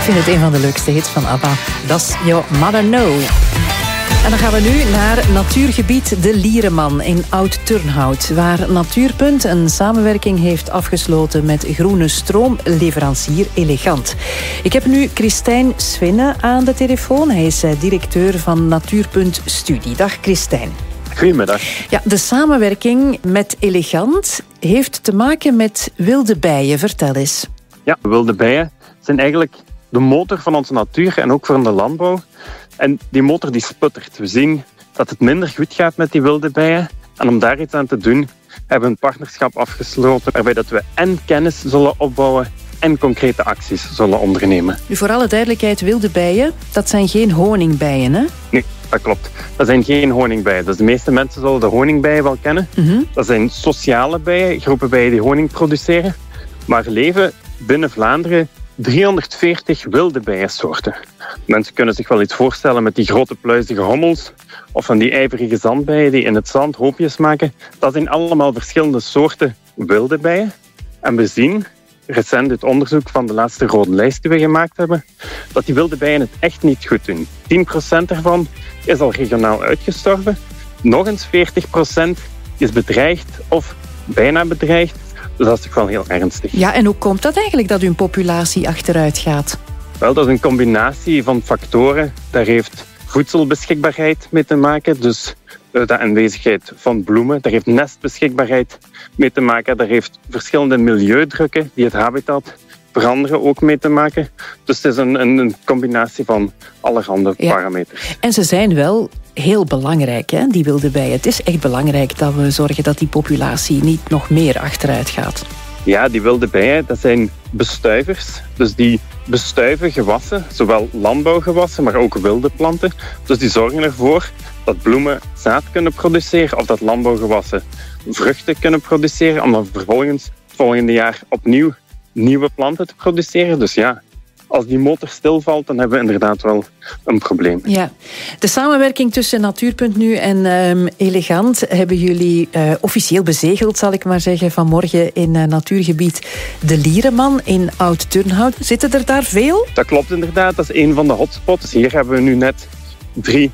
vind het een van de leukste hits van ABBA. Does Your Mother Know? En dan gaan we nu naar natuurgebied De Liereman in Oud-Turnhout, waar Natuurpunt een samenwerking heeft afgesloten met groene stroomleverancier Elegant. Ik heb nu Kristijn Swinne aan de telefoon. Hij is directeur van Natuurpunt Studie. Dag Kristijn. Goedemiddag. Ja, de samenwerking met Elegant heeft te maken met wilde bijen. Vertel eens. Ja, wilde bijen zijn eigenlijk de motor van onze natuur en ook voor de landbouw. En die motor die sputtert. We zien dat het minder goed gaat met die wilde bijen. En om daar iets aan te doen, hebben we een partnerschap afgesloten waarbij dat we en kennis zullen opbouwen en concrete acties zullen ondernemen. Nu, voor alle duidelijkheid, wilde bijen, dat zijn geen honingbijen, hè? Nee, dat klopt. Dat zijn geen honingbijen. Dus de meeste mensen zullen de honingbijen wel kennen. Dat zijn sociale bijen, groepen bijen die honing produceren. Maar er leven binnen Vlaanderen 340 wilde bijensoorten. Mensen kunnen zich wel iets voorstellen met die grote pluizige hommels of van die ijverige zandbijen die in het zand hoopjes maken. Dat zijn allemaal verschillende soorten wilde bijen. En we zien recent uit onderzoek van de laatste rode lijst die we gemaakt hebben, dat die wilde bijen het echt niet goed doen. 10% ervan is al regionaal uitgestorven. Nog eens 40% is bedreigd of bijna bedreigd. Dus dat is toch wel heel ernstig. Ja, en hoe komt dat eigenlijk dat uw populatie achteruit gaat? Wel, dat is een combinatie van factoren. Daar heeft voedselbeschikbaarheid mee te maken. Dus de aanwezigheid van bloemen. Daar heeft nestbeschikbaarheid mee te maken. Daar heeft verschillende milieudrukken die het habitat veranderen ook mee te maken. Dus het is een combinatie van allerhande parameters. En ze zijn wel heel belangrijk, hè, die wilde bijen. Het is echt belangrijk dat we zorgen dat die populatie niet nog meer achteruit gaat. Ja, die wilde bijen, dat zijn bestuivers. Dus die bestuiven gewassen, zowel landbouwgewassen, maar ook wilde planten. Dus die zorgen ervoor dat bloemen zaad kunnen produceren of dat landbouwgewassen vruchten kunnen produceren, om dan vervolgens het volgende jaar opnieuw nieuwe planten te produceren. Dus ja, als die motor stilvalt, dan hebben we inderdaad wel een probleem. Ja. De samenwerking tussen Natuurpunt nu en Elegant hebben jullie officieel bezegeld, zal ik maar zeggen, vanmorgen in natuurgebied De Liereman in Oud-Turnhout. Zitten er daar veel? Dat klopt inderdaad, dat is een van de hotspots. Hier hebben we nu net 3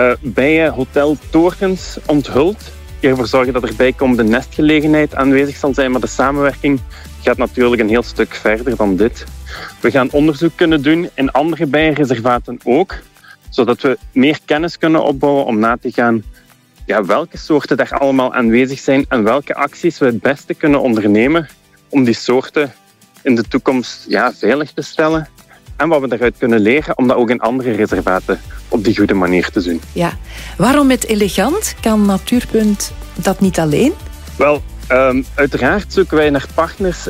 bijenhoteltorens onthuld. Die ervoor zorgen dat er bijkomende nestgelegenheid aanwezig zal zijn, maar de samenwerking gaat natuurlijk een heel stuk verder dan dit. We gaan onderzoek kunnen doen in andere bijenreservaten ook, zodat we meer kennis kunnen opbouwen om na te gaan welke soorten daar allemaal aanwezig zijn en welke acties we het beste kunnen ondernemen om die soorten in de toekomst veilig te stellen. En wat we daaruit kunnen leren om dat ook in andere reservaten op die goede manier te doen. Ja. Waarom met Elegant? Kan Natuurpunt dat niet alleen? Wel, uiteraard zoeken wij naar partners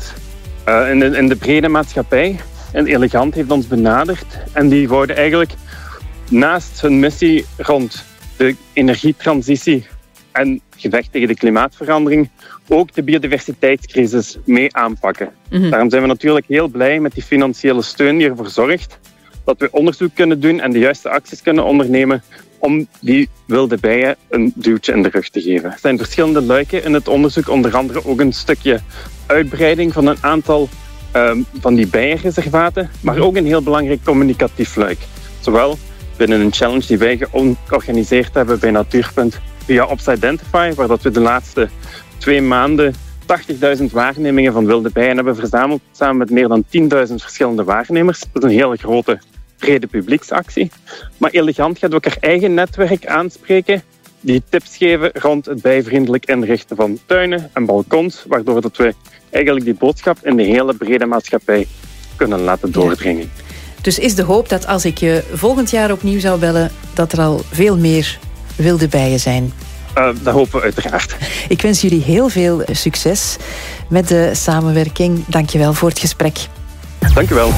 in de brede maatschappij. En Elegant heeft ons benaderd. En die wouden eigenlijk naast hun missie rond de energietransitie en gevecht tegen de klimaatverandering ook de biodiversiteitscrisis mee aanpakken. Daarom zijn we natuurlijk heel blij met die financiële steun die ervoor zorgt dat we onderzoek kunnen doen en de juiste acties kunnen ondernemen om die wilde bijen een duwtje in de rug te geven. Er zijn verschillende luiken in het onderzoek, onder andere ook een stukje uitbreiding van een aantal van die bijenreservaten, maar ook een heel belangrijk communicatief luik. Zowel binnen een challenge die wij georganiseerd hebben bij Natuurpunt via Opsidentify, waar dat we de laatste 2 maanden 80.000 waarnemingen van wilde bijen hebben verzameld, samen met meer dan 10.000 verschillende waarnemers. Dat is een hele grote, brede publieksactie. Maar Elegant gaat ook haar eigen netwerk aanspreken, die tips geven rond het bijvriendelijk inrichten van tuinen en balkons, waardoor dat we eigenlijk die boodschap in de hele brede maatschappij kunnen laten doordringen. Ja. Dus is de hoop dat als ik je volgend jaar opnieuw zou bellen, dat er al veel meer wilde bijen zijn? Dat hopen we uiteraard. Ik wens jullie heel veel succes met de samenwerking. Dank je wel voor het gesprek. Dank je wel.